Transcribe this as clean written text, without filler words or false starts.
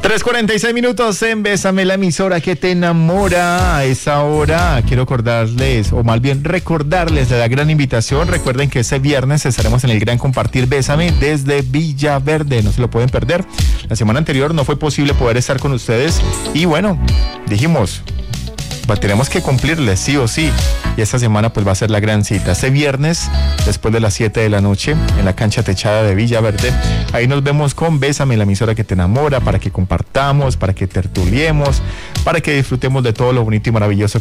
3:46 en Bésame, la emisora que te enamora. A esa hora quiero acordarles, o más bien recordarles de la gran invitación. Recuerden que ese viernes estaremos en el Gran Compartir Bésame desde Villaverde, no se lo pueden perder. La semana anterior no fue posible poder estar con ustedes y bueno, dijimos, tenemos que cumplirles sí o sí, y esta semana pues va a ser la gran cita. Este viernes, después de las 7 de la noche, en la cancha techada de Villaverde, ahí nos vemos con Bésame, la emisora que te enamora, para que compartamos, para que tertuliemos, para que disfrutemos de todo lo bonito y maravilloso